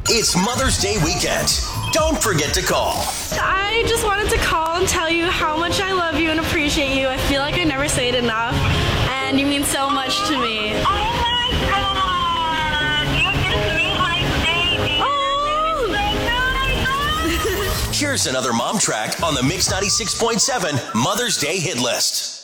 It's Mother's Day weekend. Don't forget to call. I just wanted to call and tell you how much I love you and appreciate you. I feel like I never say it enough, and you mean so much to me. Oh my God! You just made my day, baby. Here's another mom track on the Mix 96.7 Mother's Day hit list.